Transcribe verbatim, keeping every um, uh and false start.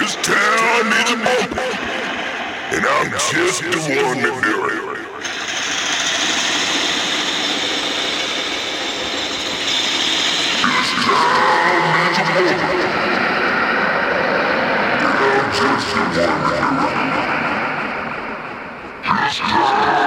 This town needs a bump, and I'm just the one to do it. This town needs a bump, and I'm just the one to do it. This town